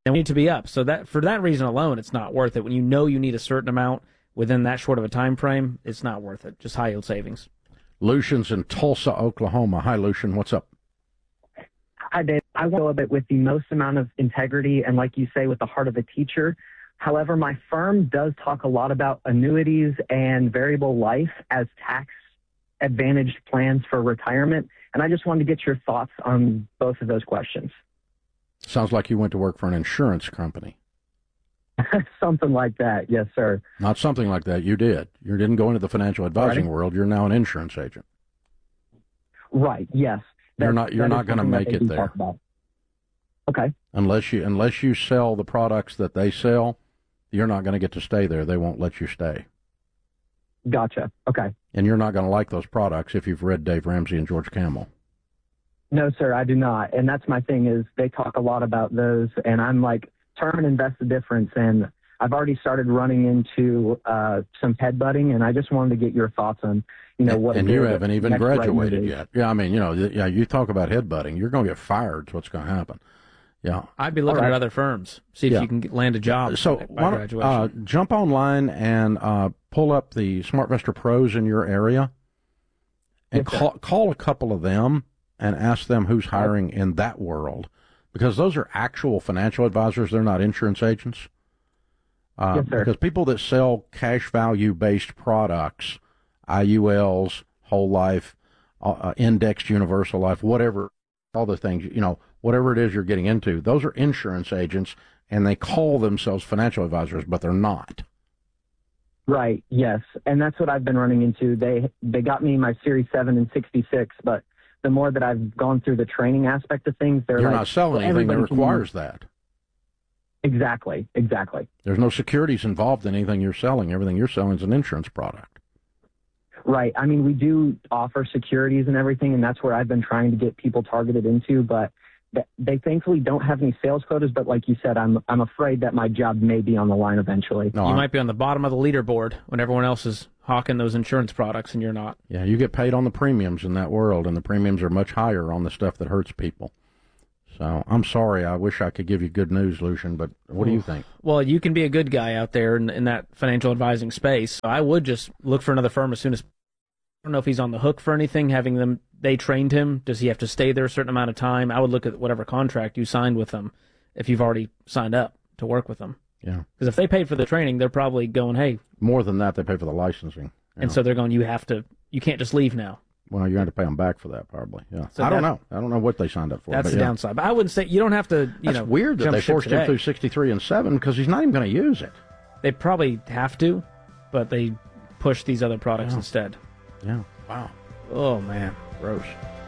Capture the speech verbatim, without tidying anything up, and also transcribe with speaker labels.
Speaker 1: and we need to be up. So that for that reason alone, it's not worth it. When you know you need a certain amount within that short of a time frame, it's not worth it. Just high yield savings.
Speaker 2: Lucian's in Tulsa, Oklahoma. Hi, Lucian. What's up?
Speaker 3: Hi, Dave. I want to go a bit with the most amount of integrity and, like you say, with the heart of a teacher. However, my firm does talk a lot about annuities and variable life as tax advantaged plans for retirement. And I just wanted to get your thoughts on both of those questions.
Speaker 2: Sounds like you went to work for an insurance company.
Speaker 3: Something like that. Yes, sir.
Speaker 2: Not something like that. You did. You didn't go into the financial advising right. world. You're now an insurance agent.
Speaker 3: Right. Yes. That,
Speaker 2: you're not. You're not going to make it there.
Speaker 3: Okay.
Speaker 2: Unless you unless you sell the products that they sell, you're not going to get to stay there. They won't let you stay.
Speaker 3: Gotcha. Okay.
Speaker 2: And you're not going to like those products if you've read Dave Ramsey and George Kamel.
Speaker 3: No, sir, I do not. And that's my thing is they talk a lot about those, and I'm like, term and invest the difference. And I've already started running into uh, some headbutting, and I just wanted to get your thoughts on, you know, what.
Speaker 2: And you haven't even graduated yet. Yeah, I mean, you know, yeah, you talk about headbutting, you're going to get fired. Is what's going to happen. Yeah,
Speaker 1: I'd be looking
Speaker 2: right.
Speaker 1: at other firms, see if
Speaker 2: yeah.
Speaker 1: you can get, land a job.
Speaker 2: So
Speaker 1: by
Speaker 2: why don't, uh, jump online and uh, pull up the SmartVestor Pros in your area, and
Speaker 3: yes,
Speaker 2: call, call a couple of them and ask them who's hiring in that world, because those are actual financial advisors. They're not insurance agents. Uh,
Speaker 3: yes, sir.
Speaker 2: Because people that sell cash value based products, I U Ls, whole life, uh, indexed universal life, whatever, all the things, you know, whatever it is you're getting into, those are insurance agents, and they call themselves financial advisors, but they're not.
Speaker 3: Right, yes. And that's what I've been running into. They they got me my Series seven and sixty-six, but the more that I've gone through the training aspect of things, they're
Speaker 2: You're
Speaker 3: like,
Speaker 2: not selling
Speaker 3: well,
Speaker 2: anything that requires
Speaker 3: can...
Speaker 2: that.
Speaker 3: Exactly, exactly.
Speaker 2: There's no securities involved in anything you're selling. Everything you're selling is an insurance product.
Speaker 3: Right. I mean, we do offer securities and everything, and that's where I've been trying to get people targeted into, but they thankfully don't have any sales quotas. But like you said, I'm I'm afraid that my job may be on the line eventually.
Speaker 1: No, you I'm... might be on the bottom of the leaderboard when everyone else is hawking those insurance products and you're not.
Speaker 2: Yeah, you get paid on the premiums in that world, and the premiums are much higher on the stuff that hurts people. So I'm sorry. I wish I could give you good news, Lucian, but what do you think?
Speaker 1: Well, you can be a good guy out there in, in that financial advising space. I would just look for another firm as soon as. I don't know if he's on the hook for anything, having them, they trained him. Does he have to stay there a certain amount of time? I would look at whatever contract you signed with them if you've already signed up to work with them.
Speaker 2: Yeah.
Speaker 1: Because if they paid for the training, they're probably going, hey.
Speaker 2: More than that, they pay for the licensing.
Speaker 1: And know. So they're going, you have to, you can't just leave now.
Speaker 2: Well, you're going to pay them back for that, probably. Yeah.
Speaker 1: So
Speaker 2: I
Speaker 1: that,
Speaker 2: don't know. I don't know what they signed up for.
Speaker 1: That's
Speaker 2: but
Speaker 1: the
Speaker 2: yeah.
Speaker 1: downside. But I wouldn't say, you don't have to, you
Speaker 2: that's
Speaker 1: know.
Speaker 2: Weird that they forced
Speaker 1: today.
Speaker 2: him through sixty-three and seven because he's not even going to use it.
Speaker 1: They probably have to, but they push these other products
Speaker 2: yeah.
Speaker 1: instead.
Speaker 2: Yeah. Wow.
Speaker 1: Oh, man.
Speaker 2: Gross.